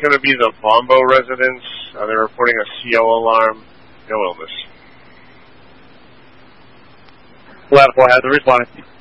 going to be the Bombo residence. They're reporting a CO alarm. No illness. Flat 4 has a response.